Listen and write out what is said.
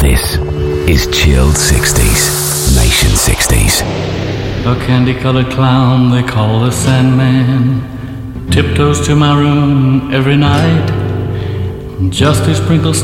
This is Chilled 60s, Nation 60s. A candy-colored clown they call the Sandman tiptoes to my room every night just to sprinkle